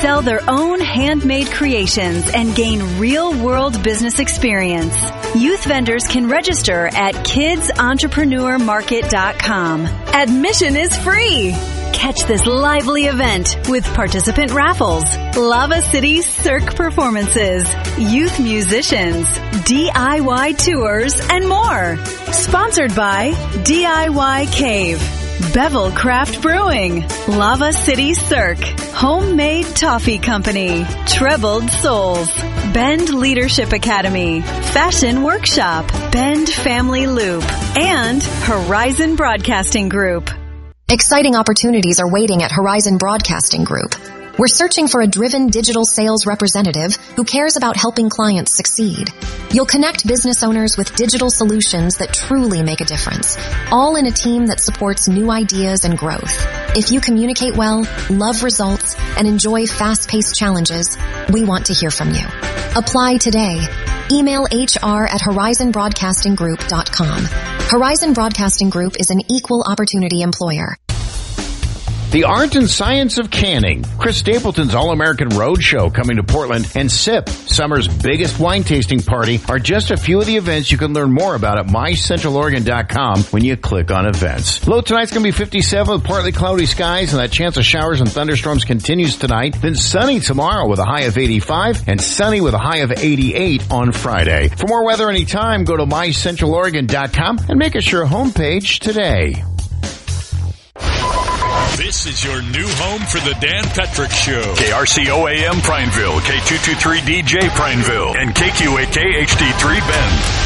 sell their own handmade creations and gain real-world business experience. Youth vendors can register at kidsentrepreneur.market.com. Admission is free. Catch this lively event with participant raffles, Lava City Cirque performances, youth musicians, DIY tours, and more. Sponsored by DIY Cave, Bevel Craft Brewing, Lava City Cirque, Homemade Toffee Company, Trebled Souls, Bend Leadership Academy, Fashion Workshop, Bend Family Loop, and Horizon Broadcasting Group. Exciting opportunities are waiting at Horizon Broadcasting Group. We're searching for a driven digital sales representative who cares about helping clients succeed. You'll connect business owners with digital solutions that truly make a difference, all in a team that supports new ideas and growth. If you communicate well, love results, and enjoy fast-paced challenges, we want to hear from you. Apply today. Email hr@horizonbroadcastinggroup.com. Horizon Broadcasting Group is an equal opportunity employer. The Art and Science of Canning, Chris Stapleton's All-American Roadshow coming to Portland, and SIP, summer's biggest wine tasting party, are just a few of the events you can learn more about at mycentraloregon.com when you click on events. Low tonight's going to be 57 with partly cloudy skies, and that chance of showers and thunderstorms continues tonight. Then sunny tomorrow with a high of 85, and sunny with a high of 88 on Friday. For more weather anytime, go to mycentraloregon.com and make us your homepage today. This is your new home for the Dan Patrick Show. KRCO AM Prineville, K223DJ Prineville, and KQAK HD3 Bend.